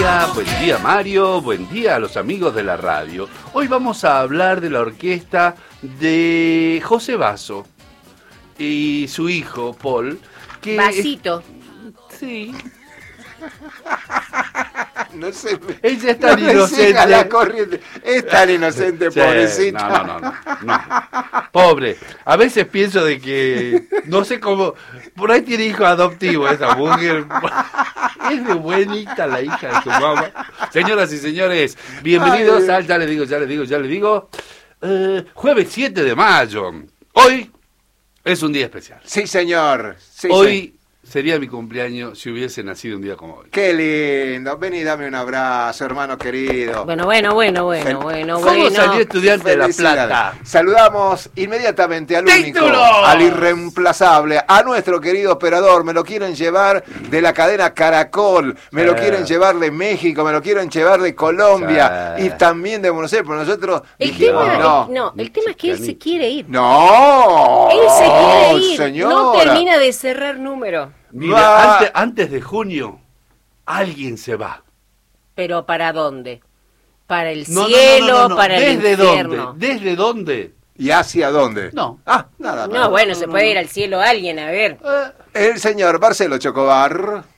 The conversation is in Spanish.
buen día Mario, buen día a los amigos de la radio. Hoy vamos a hablar de la orquesta de José Basso y su hijo Paul. Vasito. Sí. No sé. Ella es tan no inocente. La corriente. Es tan inocente, Sí, pobrecito. No. Pobre. A veces pienso de que no sé cómo. Por ahí tiene hijo adoptivo esa mujer. Es de buenita la hija de su mamá. Señoras y señores, bienvenidos al ya le digo. Jueves 7 de mayo. Hoy es un día especial. Sí, señor. Sí, Hoy sería mi cumpleaños si hubiese nacido un día como hoy. Qué lindo. Ven y dame un abrazo, hermano querido. Bueno. ¿Cómo salió Estudiante de La Plata? Saludamos inmediatamente al único, ¡Título! al irreemplazable, a nuestro querido operador. Me lo quieren llevar de la cadena Caracol, me lo quieren llevar de México, me lo quieren llevar de Colombia y también de Buenos Aires, pero nosotros dijimos El tema es que él se quiere ir. No. Él se quiere ir. Señora. No termina de cerrar número. Mira, antes de junio, alguien se va. ¿Pero para dónde? ¿Para el cielo? ¿Para el infierno? ¿Desde dónde? ¿Y hacia dónde? No. Nada. No, bueno, se puede ir al cielo alguien, a ver. El señor Marcelo Chocobar.